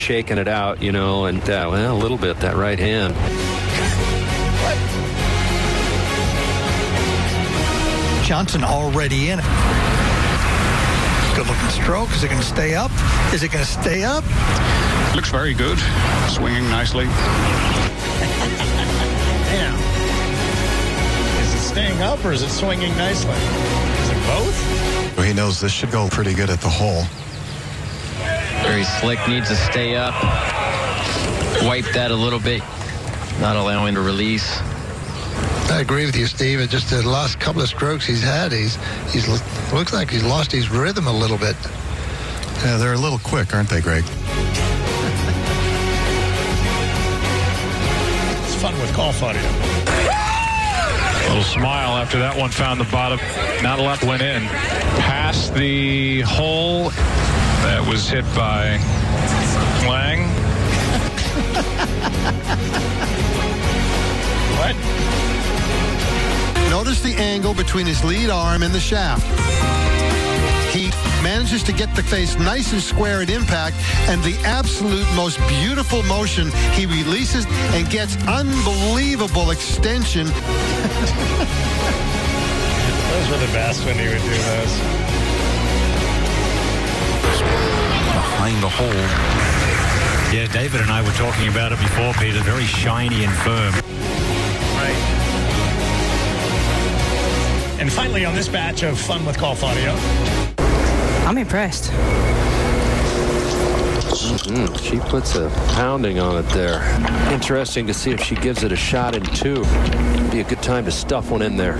shaking it out, and a little bit, that right hand. Johnson already in it. Good looking stroke. Is it going to stay up? Is it going to stay up? Looks very good. Swinging nicely. Damn. Is it staying up or is it swinging nicely? Is it both? He knows this should go pretty good at the hole. Very slick, needs to stay up. Wipe that a little bit, not allowing to release. I agree with you, Steve. It's just the last couple of strokes he's had, he's looks like he's lost his rhythm a little bit. Yeah, they're a little quick, aren't they, Greg? It's fun with golf audio. A little smile after that one found the bottom. Not a lot went in. Past the hole that was hit by Lang. What? Notice the angle between his lead arm and the shaft. He manages to get the face nice and square at impact, and the absolute most beautiful motion, he releases and gets unbelievable extension. Those were the best when he would do those. Behind the hole. Yeah, David and I were talking about it before, Peter. Very shiny and firm. Right. And finally, on this batch of Fun with Golf Audio, I'm impressed. She puts a pounding on it there. Interesting to see if she gives it a shot in two. Be a good time to stuff one in there.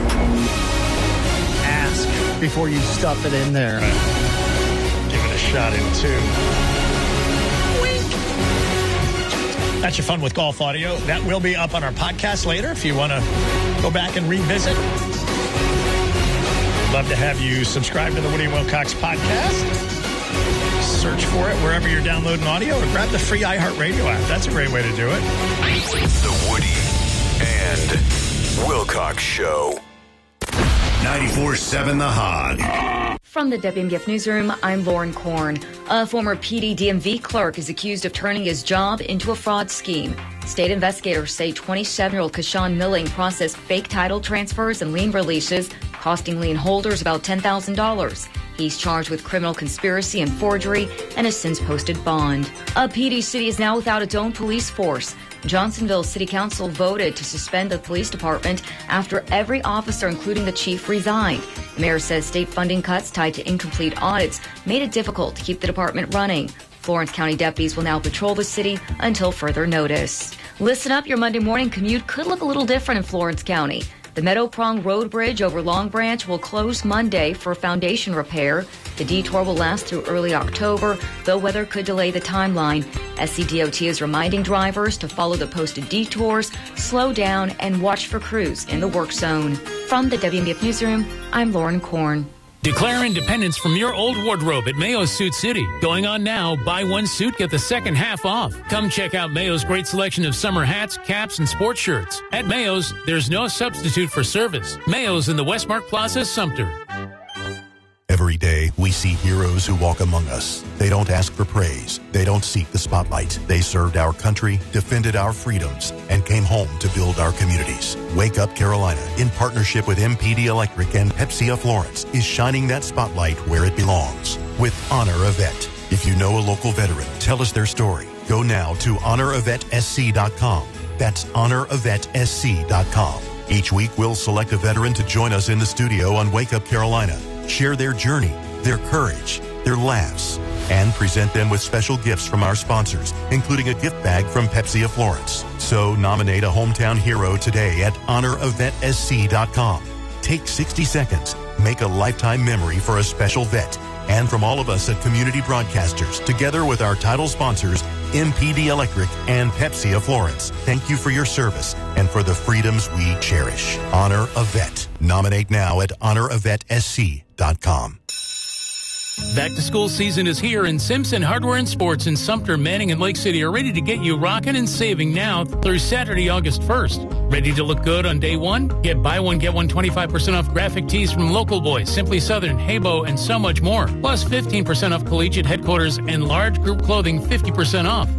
Ask before you stuff it in there. Right. Give it a shot in two. Wink. That's your Fun with Golf Audio. That will be up on our podcast later if you want to go back and revisit. Love to have you subscribe to the Woody Wilcox podcast. Search for it wherever you're downloading audio or grab the free iHeartRadio app. That's a great way to do it. The Woody and Wilcox Show. 94.7 The Hog. From the WMBF Newsroom, I'm Lauren Korn. A former PD DMV clerk is accused of turning his job into a fraud scheme. State investigators say 27-year-old Kashawn Milling processed fake title transfers and lien releases, costing lien holders about $10,000. He's charged with criminal conspiracy and forgery and has since posted bond. A PD city is now without its own police force. Johnsonville City Council voted to suspend the police department after every officer, including the chief, resigned. The mayor says state funding cuts tied to incomplete audits made it difficult to keep the department running. Florence County deputies will now patrol the city until further notice. Listen up, your Monday morning commute could look a little different in Florence County. The Meadow Prong Road Bridge over Long Branch will close Monday for foundation repair. The detour will last through early October, though weather could delay the timeline. SCDOT is reminding drivers to follow the posted detours, slow down, and watch for crews in the work zone. From the WMBF Newsroom, I'm Lauren Korn. Declare independence from your old wardrobe at Mayo's Suit City. Going on now, buy one suit, get the second half off. Come check out Mayo's great selection of summer hats, caps, and sports shirts. At Mayo's, there's no substitute for service. Mayo's in the Westmark Plaza, Sumter. Every day, we see heroes who walk among us. They don't ask for praise. They don't seek the spotlight. They served our country, defended our freedoms, and came home to build our communities. Wake Up Carolina, in partnership with MPD Electric and Pepsi of Florence, is shining that spotlight where it belongs. With Honor a Vet. If you know a local veteran, tell us their story. Go now to honoravetsc.com. That's honoravetsc.com. Each week, we'll select a veteran to join us in the studio on Wake Up Carolina. Share their journey, their courage, their laughs, and present them with special gifts from our sponsors, including a gift bag from Pepsi of Florence. So nominate a hometown hero today at honoravetsc.com. Take 60 seconds. Make a lifetime memory for a special vet. And from all of us at Community Broadcasters, together with our title sponsors, MPD Electric and Pepsi of Florence, thank you for your service and for the freedoms we cherish. Honor a Vet. Nominate now at honoravetsc.com. Back to school season is here, and Simpson Hardware and Sports in Sumter, Manning, and Lake City are ready to get you rocking and saving now through Saturday, August 1st. Ready to look good on day one? Get buy one, get one 25% off graphic tees from Local Boys, Simply Southern, Habo, and so much more. Plus 15% off collegiate headquarters and large group clothing 50% off.